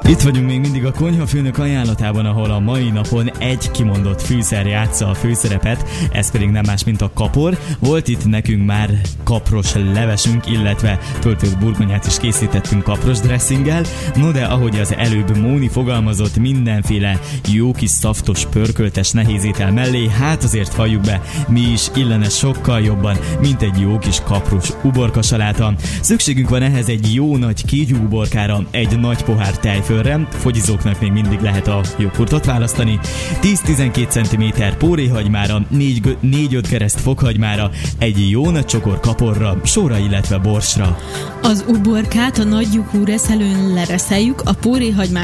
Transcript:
Itt vagyunk még mindig a konyhafőnök ajánlatában, ahol a mai napon egy kimondott fűszer játsza a főszerepet, ez pedig nem más, mint a kapor. Volt itt nekünk már kapros levesünk, illetve töltött burgonyát is készítettünk kapros dressinggel. No de ahogy az előbb Móni fogalmazott, mindenféle jó kis szaftos, pörköltes nehézétel mellé, hát azért valljuk be, mi is illene sokkal jobban, mint egy jó kis kapros uborkasaláta. Szükségünk van ehhez egy jó nagy kígyó uborkára, egy nagy pohár tejfölre, fogyizóknak még mindig lehet a joghurtot választani, 10-12 cm póréhagymára, 4-5 kereszt fokhagymára, egy jó nagy csokor kaporra, sóra, illetve borsra. Az uborkát a nagy lyukú reszelőn lereszeljük, a póréhagymát